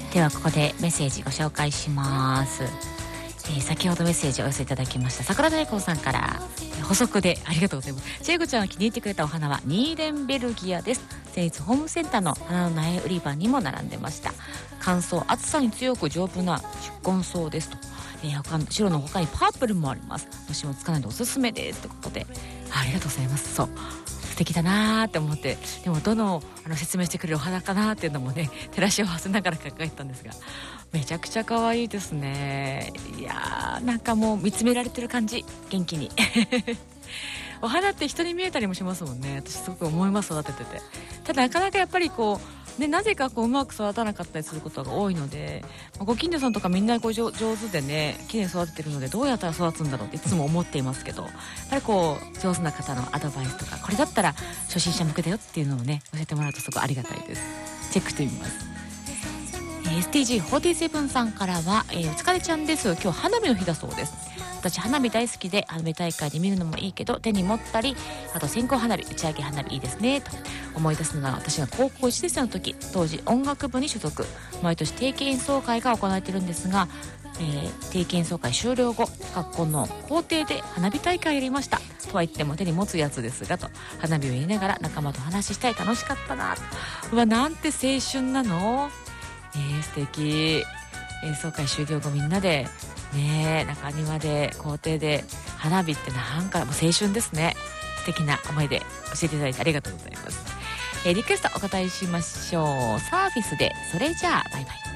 ではここでメッセージご紹介します。先ほどメッセージをお寄せいただきました桜大根さんから、補足でありがとうございます。千恵子ちゃんが気に入ってくれたお花はニーレンベルギアです。先日ホームセンターの花の苗売り場にも並んでました。乾燥暑さに強く丈夫な宿根草ですと、他の白の他にパープルもあります。虫もつかないのでおすすめですということで、ありがとうございます。そう素敵だなーって思って、でもどの説明してくれるお花かなっていうのもね照らし合わせながら考えたんですが、めちゃくちゃ可愛いですね。いやー、なんかもう見つめられてる感じ、元気にお花って人に見えたりもしますもんね。私すごく思います、育ててて。ただなかなかやっぱりこうね、なぜかこううまく育たなかったりすることが多いので、ご近所さんとかみんなこう上手でね綺麗に育ててるので、どうやったら育つんだろうっていつも思っていますけど、やっぱりこう上手な方のアドバイスとか、これだったら初心者向けだよっていうのをね教えてもらうとすごいありがたいです。チェックしてみます。STG47 さんからは、お疲れちゃんです。今日花火の日だそうです。私花火大好きで、花火大会で見るのもいいけど手に持ったり、あと線香花火、打ち上げ花火いいですねと思い出すのが、私が高校1年生の時、当時音楽部に所属、毎年定期演奏会が行われているんですが、定期演奏会終了後、学校の校庭で花火大会やりました。とは言っても手に持つやつですがと、花火を入れながら仲間と話したい、楽しかったな。うわ、なんて青春なの。素敵。演奏会終了後みんなでね、中庭で校庭で花火ってなんかもう青春ですね。素敵な思い出教えていただいてありがとうございます。リクエストお答えしましょう。サービスでそれじゃあバイバイ。